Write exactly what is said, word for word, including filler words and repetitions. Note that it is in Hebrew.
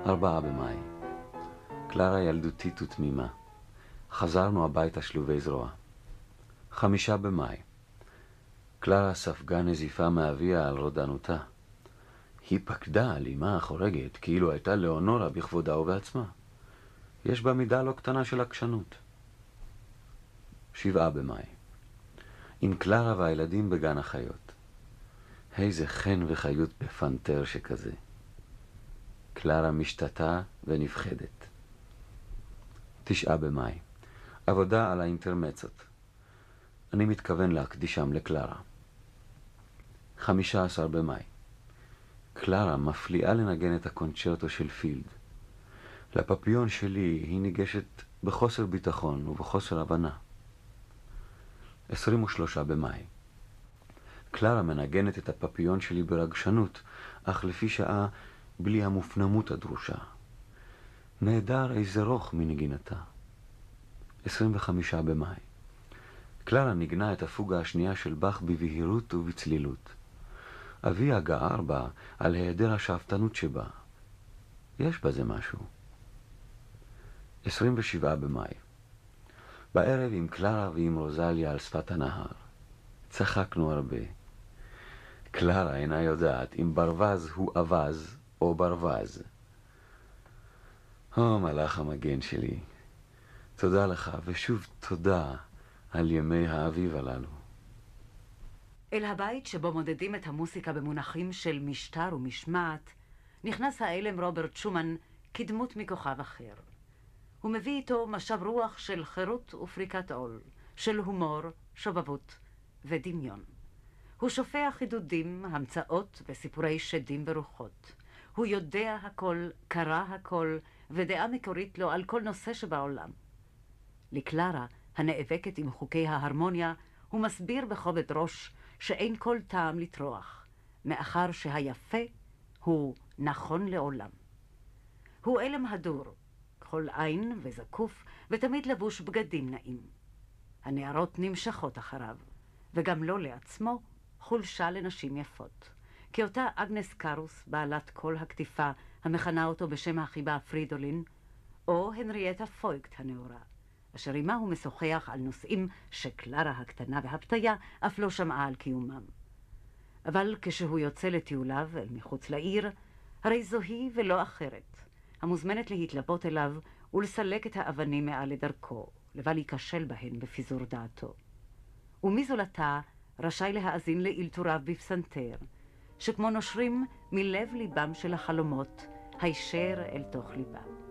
ארבעה במאי. קלרה ילדותית ותמימה. חזרנו הביתה שלובי זרוע. חמישה במאי. קלרה ספגה נזיפה מאביה על רודנותה. היא פקדה על אמה החורגת כאילו הייתה לאונורה בכבודה ובעצמה. יש בה מידה לא קטנה של עקשנות. שבעה במאי. עם קלרה והילדים בגן החיות. איזה חן וחיות בפנתר שכזה. קלרה משתתה ונפחדת. תשעה במאי. עבודה על האינטרמצות. אני מתכוון להקדישם לקלרה. חמישה עשר במאי. קלרה מפליאה לנגן את הקונצ'רטו של פילד. לפפיון שלי היא ניגשת בחוסר ביטחון ובחוסר הבנה. עשרים ושלושה במאי. קלרה מנגנת את הפפיון שלי ברגשנות, אך לפי שעה בלי המופנמות הדרושה. נהדר איזה רוך מנגינתה. עשרים וחמישה במאי. קלרה נגנה את הפוגה השנייה של באך בבהירות ובצלילות. אביה גער בה על היעדר השאפתנות שבה. יש בזה משהו. עשרים ושבעה במאי. בערב עם קלרה ועם רוזליה על שפת הנהר. צחקנו הרבה. קלרה אינה יודעת אם ברווז הוא אבז או ברווז. או מלאך המגן שלי. תודה לך ושוב תודה על ימי האביב הללו. אל הבית שבו מודדים את המוסיקה במונחים של משטר ומשמעת, נכנס האלם רוברט שומן כדמות מכוכב אחר. הוא מביא איתו משב רוח של חירות ופריקת עול, של הומור, שובבות ודמיון. הוא שופע חידודים, המצאות וסיפורי שדים ורוחות. הוא יודע הכל, קרא הכל, ודעה מקורית לו על כל נושא שבעולם. לקלרה, הנאבקת עם חוקי ההרמוניה, הוא מסביר בכובד ראש שאין כל טעם לטרוח, מאחר שהיפה הוא נכון לעולם. הוא אלם הדור, כחול עין וזקוף, ותמיד לבוש בגדים נעים. הנערות נמשכות אחריו, וגם לא לעצמו חולשה לנשים יפות. כי אותה אגנס קרוס, בעלת כל הקטיפה, המכנה אותו בשם החיבה פרידולין, או הנריאטה פויקט הנאורה, אשר עימה הוא משוחח על נושאים שקלרה הקטנה והפתיה אף לא שמעה על קיומם. אבל כשהוא יוצא לטיוליו אל מחוץ לעיר, הרי זוהי ולא אחרת, המוזמנת להתלוות אליו ולסלק את האבנים מעל לדרכו, לבל ייכשל בהן בפיזור דעתו. ומזולתה רשאי להאזין לאלתוריו בפסנתר, שכמו נושרים מלב ליבם של החלומות, הישר אל תוך ליבה.